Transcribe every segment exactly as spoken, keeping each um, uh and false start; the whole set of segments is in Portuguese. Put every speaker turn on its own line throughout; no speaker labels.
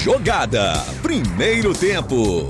Jogada. Primeiro tempo.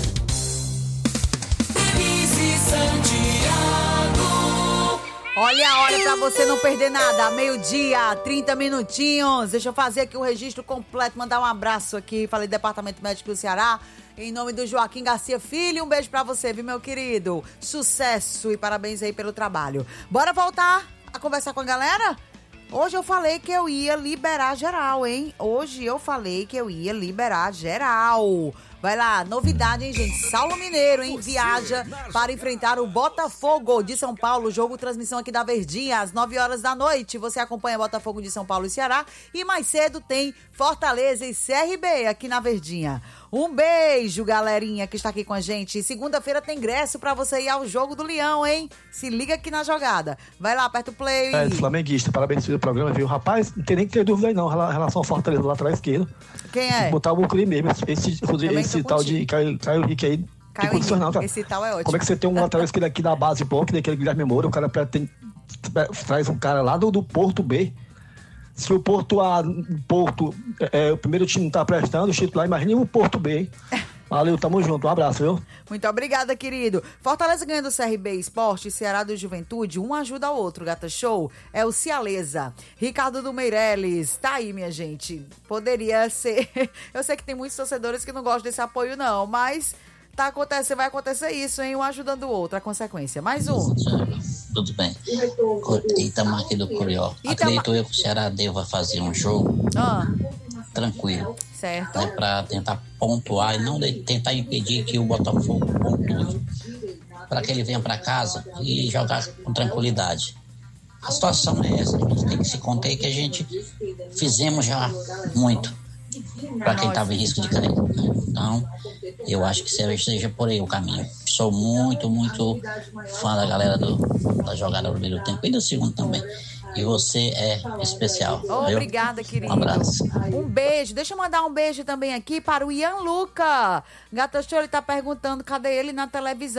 Olha a hora pra você não perder nada. Meio-dia, trinta minutinhos. Deixa eu fazer aqui o registro completo. Mandar um abraço aqui. Falei Departamento Médico do Ceará. Em nome do Joaquim Garcia Filho. Um beijo pra você, viu, meu querido? Sucesso e parabéns aí pelo trabalho. Bora voltar a conversar com a galera? Hoje eu falei que eu ia liberar geral, hein? Hoje eu falei que eu ia liberar geral. Vai lá, novidade, hein, gente? Saulo Mineiro, hein? Viaja para enfrentar o Botafogo de São Paulo. Jogo, transmissão aqui da Verdinha, às nove horas da noite. Você acompanha Botafogo de São Paulo e Ceará. E mais cedo tem Fortaleza e C R B aqui na Verdinha. Um beijo, galerinha, que está aqui com a gente. Segunda-feira tem ingresso pra você ir ao Jogo do Leão, hein? Se liga aqui na jogada. Vai lá, aperta o play.
É, flamenguista, parabéns pelo programa, viu? Rapaz, não tem nem que ter dúvida aí, não. Em relação ao Fortaleza, lá atrás esquerdo.
Quem é?
Botar o Bucuri mesmo. Esse, esse, esse tal de Caio, Caio Henrique aí.
Caio Henrique, não, cara. Esse tal é ótimo.
Como é que você tem um lateral esquerdo aqui da base bom, que daquele Guilherme Moura, o cara tem, traz um cara lá do, do Porto B. Se o Porto A, Porto, é, o primeiro time não tá prestando, o titular, imagine o Porto B. Valeu, tamo junto, um abraço, viu?
Muito obrigada, querido. Fortaleza ganhando o C R B Esporte, Ceará do Juventude, um ajuda ao outro, gata show. É o Cialeza. Ricardo do Meirelles, tá aí, minha gente. Poderia ser... Eu sei que tem muitos torcedores que não gostam desse apoio, não, mas tá acontecendo, vai acontecer isso, hein? Um ajudando o outro, a consequência. Mais um.
Tudo bem. Itamar aqui do Curió. Acredito eu que o Ceará deva fazer um jogo
ah.
tranquilo.
Certo.
Né, para tentar pontuar e não de, tentar impedir que o Botafogo pontue. Para que ele venha para casa e jogar com tranquilidade. A situação é essa. A gente tem que se conter que a gente fizemos já muito para quem estava em risco de cair. Então, eu acho que seja por aí o caminho. Sou muito, muito fã da galera do, da jogada do primeiro tempo e do segundo também. E você é especial.
Obrigada, querido.
Um abraço.
Um beijo. Deixa eu mandar um beijo também aqui para o Ian Luca. Gata Show, ele tá perguntando cadê ele na televisão.